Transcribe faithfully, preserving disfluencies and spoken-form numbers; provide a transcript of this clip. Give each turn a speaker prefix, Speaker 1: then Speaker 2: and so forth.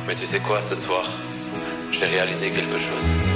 Speaker 1: Mais tu sais quoi, ce soir, j'ai réalisé quelque chose.